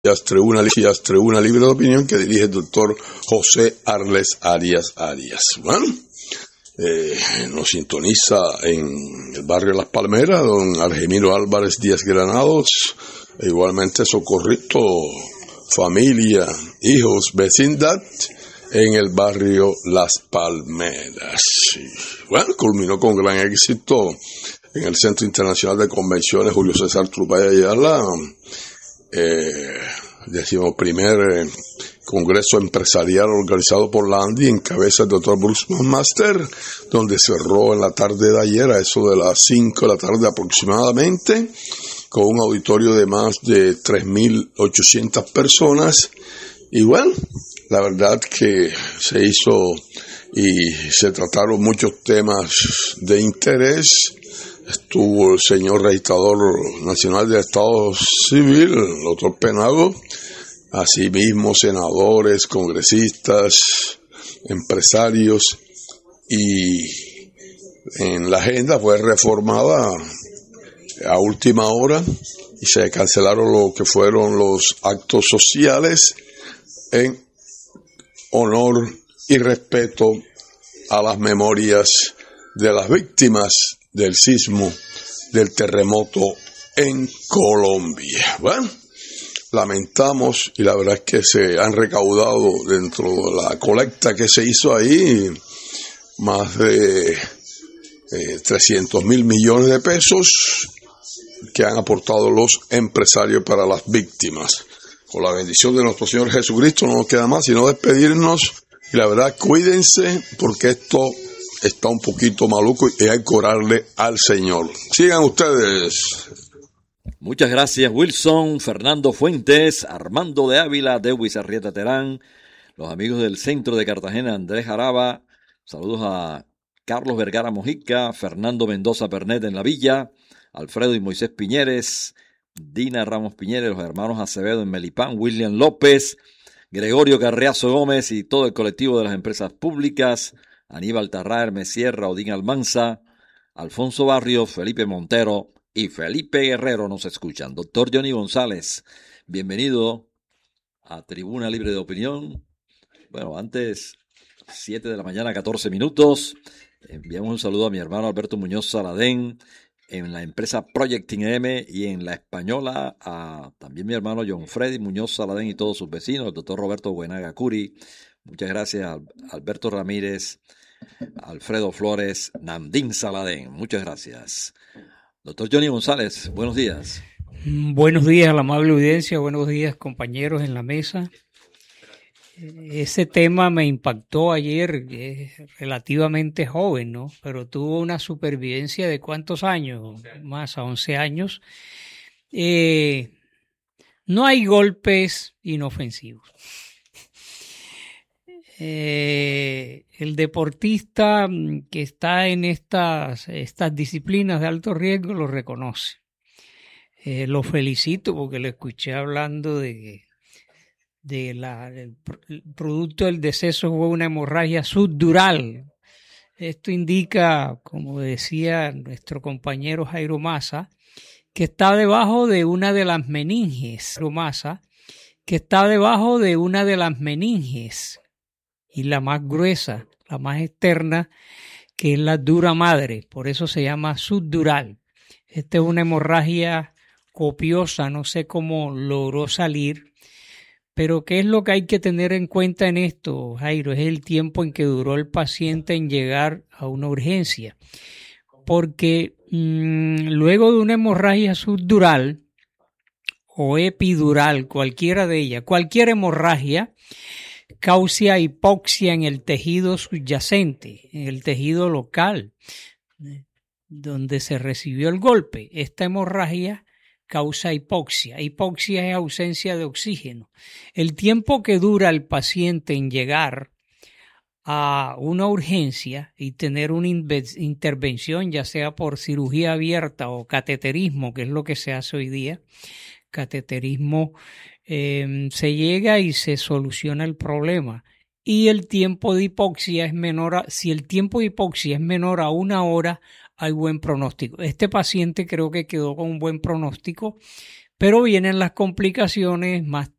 Tribuna Libre de Opinión que dirige el doctor José Arles Arias. Bueno, nos sintoniza en el barrio Las Palmeras don Argemiro Álvarez Díaz Granados, e igualmente Socorrito, familia, hijos, vecindad en el barrio Las Palmeras. Bueno, culminó con gran éxito en el Centro Internacional de Convenciones Julio César Trubay Ayala, 11º Congreso Empresarial organizado por la ANDI en cabeza del doctor Bruce McMaster, donde cerró en la tarde de ayer a eso de las 5 de la tarde aproximadamente, con un auditorio de más de 3.800 personas. Y bueno, la verdad que se hizo y se trataron muchos temas de interés. Estuvo el señor registrador nacional del Estado Civil, el doctor Penagos, asimismo senadores, congresistas, empresarios, y en la agenda fue reformada a última hora y se cancelaron lo que fueron los actos sociales en honor y respeto a las memorias de las víctimas del sismo, del terremoto en Colombia. Bueno, lamentamos, y la verdad es que se han recaudado dentro de la colecta que se hizo ahí más de 300 mil millones de pesos que han aportado los empresarios para las víctimas. Con la bendición de nuestro Señor Jesucristo no nos queda más sino despedirnos, y la verdad cuídense porque esto está un poquito maluco y hay que orarle al Señor. Sigan ustedes. Muchas gracias, Wilson, Fernando Fuentes, Armando de Ávila, Dewis Arrieta Terán, los amigos del Centro de Cartagena, Andrés Jaraba, saludos a Carlos Vergara Mojica, Fernando Mendoza Pernet en la Villa, Alfredo y Moisés Piñeres, Dina Ramos Piñeres, los hermanos Acevedo en Melipán, William López, Gregorio Carriazo Gómez y todo el colectivo de las empresas públicas, Aníbal Tarrá, Hermes Sierra, Odín Almanza, Alfonso Barrios, Felipe Montero y Felipe Guerrero nos escuchan. Doctor Johnny González, bienvenido a Tribuna Libre de Opinión. Bueno, antes, 7 de la mañana, 14 minutos. Enviamos un saludo a mi hermano Alberto Muñoz Saladén en la empresa Projecting M, y en la Española a también mi hermano John Freddy Muñoz Saladén y todos sus vecinos, el doctor Roberto Buenaga Curi. Muchas gracias a Alberto Ramírez, Alfredo Flores, Nandín Saladén. Muchas gracias. Doctor Johnny González, buenos días. Buenos días a la amable audiencia, buenos días compañeros en la mesa. Ese tema me impactó ayer, es relativamente joven, ¿no? Pero tuvo una supervivencia de ¿cuántos años? Más a 11 años. No hay golpes inofensivos. El deportista que está en estas disciplinas de alto riesgo lo reconoce. Lo felicito porque le escuché hablando el producto del deceso fue una hemorragia subdural. Esto indica, como decía nuestro compañero Jairo Massa, que está debajo de una de las meninges. Y la más gruesa, la más externa, que es la dura madre, por eso se llama subdural. Esta es una hemorragia copiosa, no sé cómo logró salir, pero ¿qué es lo que hay que tener en cuenta en esto, Jairo? Es el tiempo en que duró el paciente en llegar a una urgencia, porque luego de una hemorragia subdural o epidural, cualquiera de ellas, cualquier hemorragia, causa hipoxia en el tejido subyacente, en el tejido local, donde se recibió el golpe. Esta hemorragia causa hipoxia. Hipoxia es ausencia de oxígeno. El tiempo que dura el paciente en llegar a una urgencia y tener una intervención, ya sea por cirugía abierta o cateterismo, que es lo que se hace hoy día, cateterismo, se llega y se soluciona el problema. Y el tiempo de hipoxia es menor si el tiempo de hipoxia es menor a 1 hora, hay buen pronóstico. Este paciente creo que quedó con un buen pronóstico, pero vienen las complicaciones más